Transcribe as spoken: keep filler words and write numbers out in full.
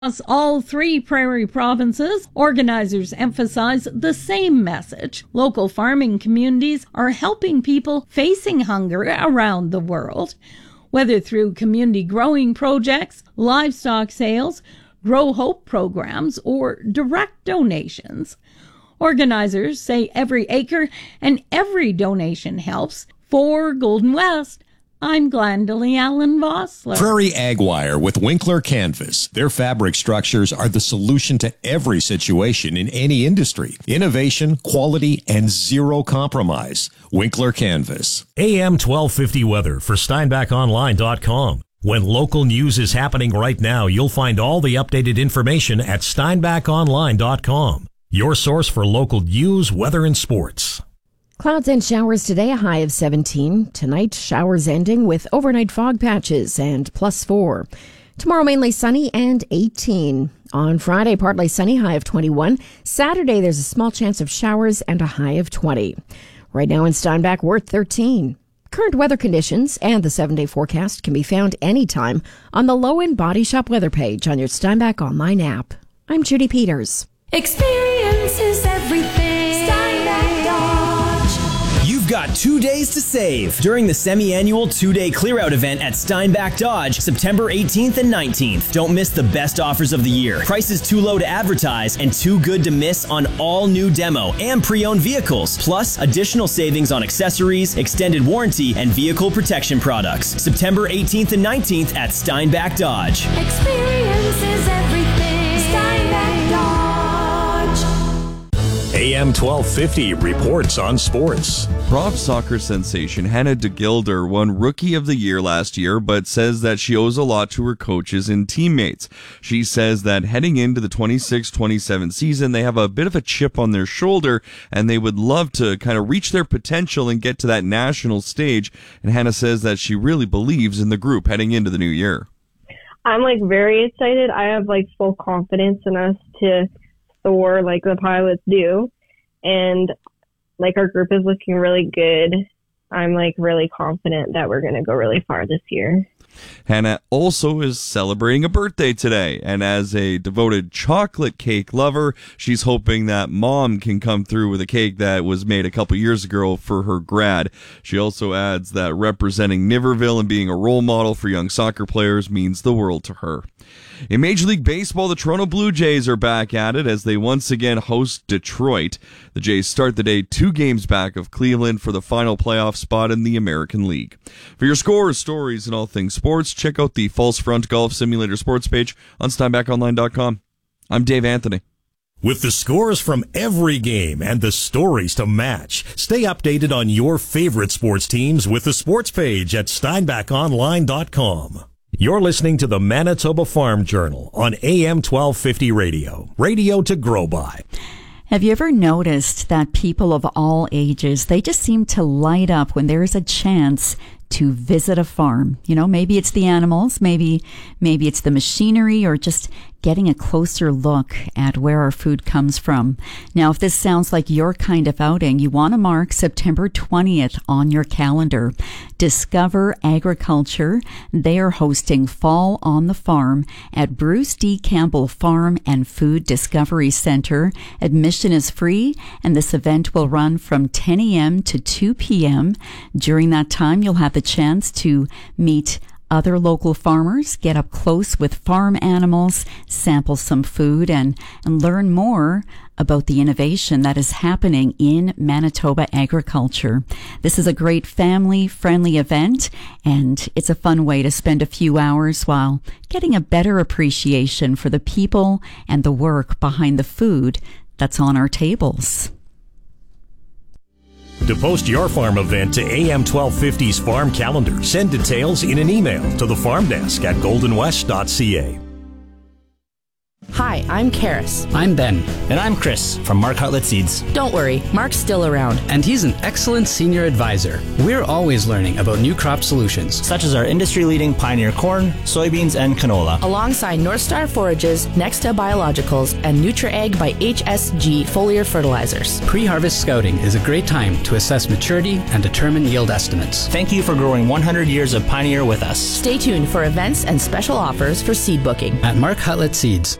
Across all three prairie provinces, organizers emphasize the same message. Local farming communities are helping people facing hunger around the world, whether through community growing projects, livestock sales, Grow Hope programs, or direct donations. Organizers say every acre and every donation helps. For Golden West, I'm Glendalee Allen Vossler. Prairie Ag Wire with Winkler Canvas. Their fabric structures are the solution to every situation in any industry. Innovation, quality, and zero compromise. Winkler Canvas. A M twelve fifty weather for Steinbach Online dot com. When local news is happening right now, you'll find all the updated information at Steinbach Online dot com. Your source for local news, weather, and sports. Clouds and showers today, a high of seventeen. Tonight, showers ending with overnight fog patches and plus four. Tomorrow, mainly sunny and eighteen. On Friday, partly sunny, high of twenty-one. Saturday, there's a small chance of showers and a high of twenty. Right now in Steinbach, we're at thirteen. Current weather conditions and the seven-day forecast can be found anytime on the Low End Body Shop weather page on your Steinbach Online app. I'm Judy Peters. Experience is everything. Steinbach Dodge. You've got two days to save during the semi-annual two-day clear-out event at Steinbach Dodge, September eighteenth and nineteenth. Don't miss the best offers of the year. Prices too low to advertise and too good to miss on all new demo and pre-owned vehicles. Plus, additional savings on accessories, extended warranty, and vehicle protection products. September eighteenth and nineteenth at Steinbach Dodge. Experience is everything. Steinbach Dodge. A M twelve fifty reports on sports. Prop soccer sensation Hannah DeGilder won Rookie of the Year last year, but says that she owes a lot to her coaches and teammates. She says that heading into the twenty-six twenty-seven season, they have a bit of a chip on their shoulder, and they would love to kind of reach their potential and get to that national stage. And Hannah says that she really believes in the group heading into the new year. I'm, like, very excited. I have, like, full confidence in us to soar like the pilots do. And, like, our group is looking really good. I'm, like, really confident that we're going to go really far this year. Hannah also is celebrating a birthday today, and as a devoted chocolate cake lover, she's hoping that mom can come through with a cake that was made a couple years ago for her grad. She also adds that representing Niverville and being a role model for young soccer players means the world to her. In Major League Baseball, the Toronto Blue Jays are back at it as they once again host Detroit. The Jays start the day two games back of Cleveland for the final playoff spot in the American League. For your scores, stories, and all things sports, check out the False Front Golf Simulator sports page on Steinbach Online dot com. I'm Dave Anthony. With the scores from every game and the stories to match, stay updated on your favorite sports teams with the sports page at Steinbach Online dot com. You're listening to the Manitoba Farm Journal on A M twelve fifty radio. Radio to grow by. Have you ever noticed that people of all ages, they just seem to light up when there's a chance to visit a farm? You know, maybe it's the animals, maybe maybe it's the machinery, or just getting a closer look at where our food comes from. Now, if this sounds like your kind of outing, you want to mark September twentieth on your calendar. Discover Agriculture. They are hosting Fall on the Farm at Bruce D. Campbell Farm and Food Discovery Center. Admission is free, and this event will run from ten a.m. to two p.m. During that time, you'll have the chance to meet other local farmers, get up close with farm animals, sample some food, and, and learn more about the innovation that is happening in Manitoba agriculture. This is a great family-friendly event, and it's a fun way to spend a few hours while getting a better appreciation for the people and the work behind the food that's on our tables. To post your farm event to A M twelve fifty's farm calendar, send details in an email to the farm desk at golden west dot c a. Hi, I'm Karis. I'm Ben. And I'm Chris from Mark Hartlett Seeds. Don't worry, Mark's still around. And he's an excellent senior advisor. We're always learning about new crop solutions, such as our industry-leading Pioneer corn, soybeans, and canola. Alongside North Star Forages, Nexta Biologicals, and NutriAg by H S G foliar fertilizers. Pre-harvest scouting is a great time to assess maturity and determine yield estimates. Thank you for growing one hundred years of Pioneer with us. Stay tuned for events and special offers for seed booking at Mark Hartlett Seeds.